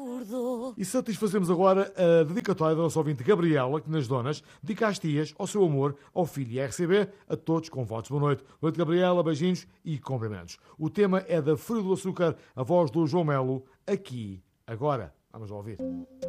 acordou. E satisfazemos agora a dedicatória da nossa ouvinte Gabriela, que nas donas dedica às tias, ao seu amor, ao filho e à RCB, a todos com votos. Boa noite. Boa noite, Gabriela, beijinhos e cumprimentos. O tema é da Frio do Açúcar, a voz do João Melo, aqui, agora. Vamos lá ouvir.